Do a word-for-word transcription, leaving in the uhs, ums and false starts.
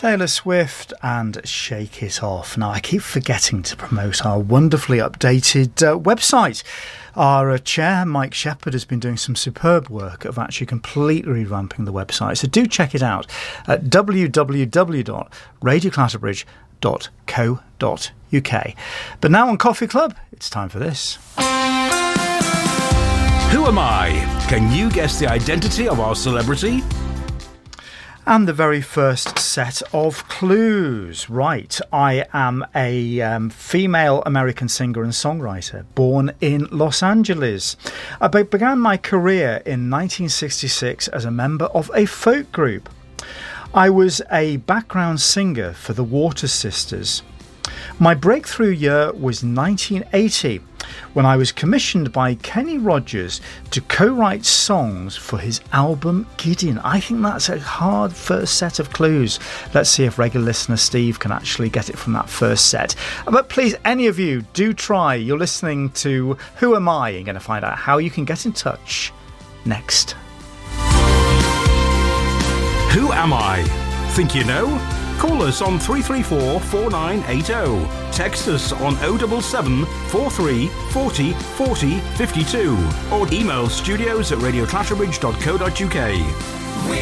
Taylor Swift and Shake It Off. Now, I keep forgetting to promote our wonderfully updated uh, website. Our uh, chair, Mike Shepherd, has been doing some superb work of actually completely revamping the website. So do check it out at w w w dot radio clatterbridge dot co dot u k. But now on Coffee Club, it's time for this. Who am I? Can you guess the identity of our celebrity? And the very first set of clues. Right, I am a um, female American singer and songwriter born in Los Angeles. I be- began my career in nineteen sixty-six as a member of a folk group. I was a background singer for the Water Sisters. My breakthrough year was nineteen eighty, when I was commissioned by Kenny Rogers to co-write songs for his album Gideon. I think that's a hard first set of clues. Let's see if regular listener Steve can actually get it from that first set. But please, any of you, do try. You're listening to Who Am I? You're going to find out how you can get in touch next. Who am I? Think you know? Call us on three three four, four nine eight zero. Text us on oh seven seven, four three, four zero, four zero, five two. Or email studios at radio clatterbridge dot co dot u k.